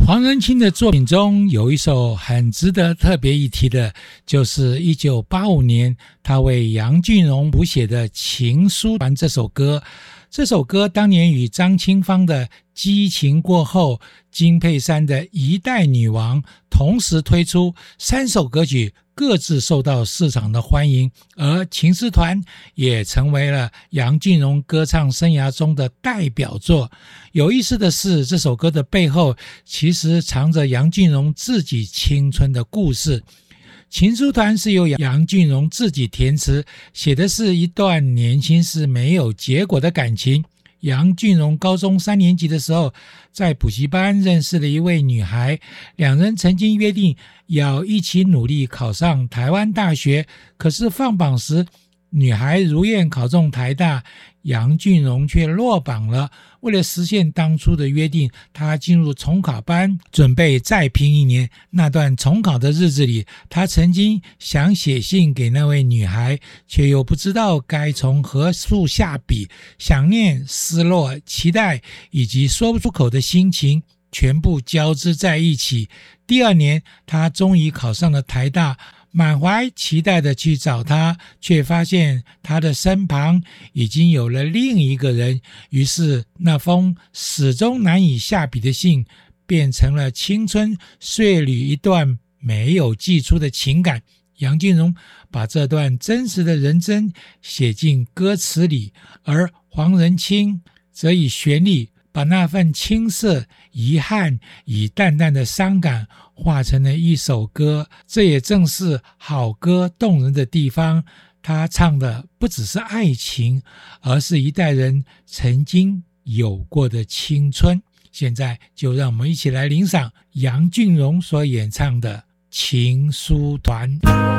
黄仁钦的作品中有一首很值得特别一提的，就是1985年他为杨俊荣谱写的《情书团》这首歌。这首歌当年与张清芳的《激情过后》、金佩珊的《一代女王》同时推出，3首歌曲各自受到市场的欢迎，而《情诗团》也成为了杨俊荣歌唱生涯中的代表作。有意思的是，这首歌的背后其实藏着杨俊荣自己青春的故事。情书团是由杨俊荣自己填词，写的是一段年轻时没有结果的感情。杨俊荣高中3年级的时候，在补习班认识了一位女孩，两人曾经约定要一起努力考上台湾大学，可是放榜时女孩如愿考中台大，杨俊荣却落榜了。为了实现当初的约定，他进入重考班，准备再拼1年。那段重考的日子里，他曾经想写信给那位女孩，却又不知道该从何处下笔，想念、失落、期待以及说不出口的心情全部交织在一起。第2年，他终于考上了台大，满怀期待的去找他，却发现他的身旁已经有了另一个人。于是那封始终难以下笔的信变成了青春岁月里一段没有寄出的情感。杨俊荣把这段真实的人真写进歌词里，而黄仁钦则以旋律把那份青涩、遗憾与淡淡的伤感化成了一首歌。这也正是好歌动人的地方，他唱的不只是爱情，而是一代人曾经有过的青春。现在就让我们一起来聆赏杨俊荣所演唱的《情书团》。